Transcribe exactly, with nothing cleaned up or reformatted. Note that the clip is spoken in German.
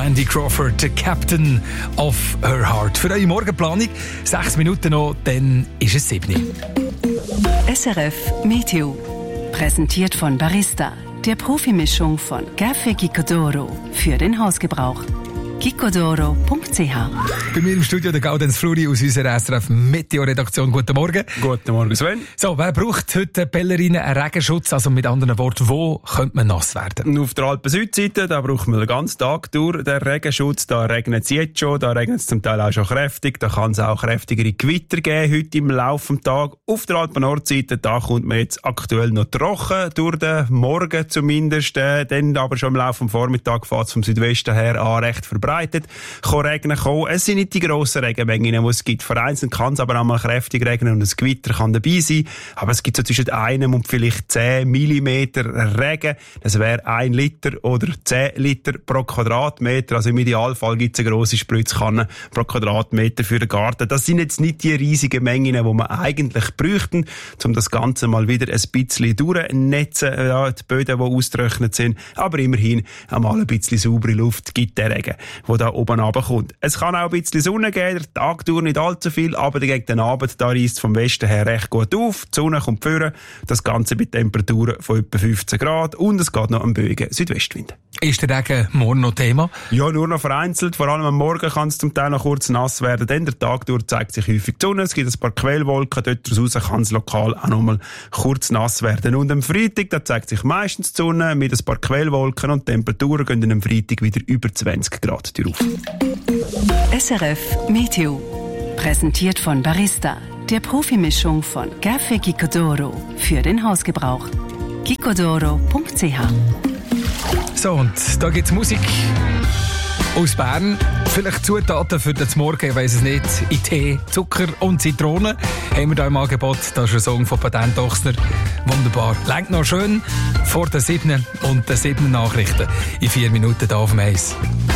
Randy Crawford, the Captain of Her Heart. Für eure Morgenplanung, sechs Minuten noch, dann ist es sieben. S R F Meteo. Präsentiert von Barista, der Profimischung von Café Gicodoro für den Hausgebrauch. gicodoro punkt c h. Bei mir im Studio der Gaudenz Fluri aus unserer S R F Meteo-Redaktion. Guten Morgen. Guten Morgen, Sven. So, wer braucht heute Pellerinen einen Regenschutz? Also mit anderen Worten, wo könnte man nass werden? Auf der Alpen-Südseite, da braucht man den ganzen Tag durch den Regenschutz. Da regnet es jetzt schon, da regnet es zum Teil auch schon kräftig. Da kann es auch kräftigere Gewitter geben heute im Laufe des Tages. Auf der Alpen-Nordseite, da kommt man jetzt aktuell noch trocken, durch den Morgen zumindest. Äh, dann aber schon im Laufe des Vormittags fährt es vom Südwesten her an recht verbreitet. Kann regnen kommen. Es sind nicht die grossen Regenmengen, die es gibt. Vereinzelt kann es aber auch mal kräftig regnen und ein Gewitter kann dabei sein. Aber es gibt so zwischen einem und vielleicht zehn Millimeter Regen. Das wäre ein Liter oder zehn Liter pro Quadratmeter. Also im Idealfall gibt es eine grosse Spritzkanne pro Quadratmeter für den Garten. Das sind jetzt nicht die riesigen Mengen, die man eigentlich bräuchten, um das Ganze mal wieder ein bisschen durchnetzen, ja, die Böden, die ausgetrocknet sind. Aber immerhin einmal ein bisschen saubere Luft gibt der Regen, wo da oben runterkommt. Es kann auch ein bisschen Sonne geben, der Tag dauert nicht allzu viel, aber gegen den Abend, da reisst es vom Westen her recht gut auf, die Sonne kommt vorne, das Ganze bei Temperaturen von etwa fünfzehn Grad und es geht noch am böigen Südwestwind. Ist der Regen morgen noch Thema? Ja, nur noch vereinzelt, vor allem am Morgen kann es zum Teil noch kurz nass werden, denn der Tag durch zeigt sich häufig die Sonne, es gibt ein paar Quellwolken, dort raus kann es lokal auch noch mal kurz nass werden. Und am Freitag, da zeigt sich meistens die Sonne mit ein paar Quellwolken und die Temperaturen gehen am Freitag wieder über zwanzig Grad auf. S R F Meteo. Präsentiert von Barista, der Profimischung von Café Gicodoro für den Hausgebrauch. gicodoro punkt c h. So, und da gibt es Musik aus Bern. Vielleicht Zutaten für den Morgen, ich weiss es nicht. In Tee, Zucker und Zitrone haben wir da im Angebot. Das ist ein Song von Patent Ochsner. Wunderbar. Lenkt noch schön vor den sieben und den sieben Nachrichten in vier Minuten hier auf dem Eis.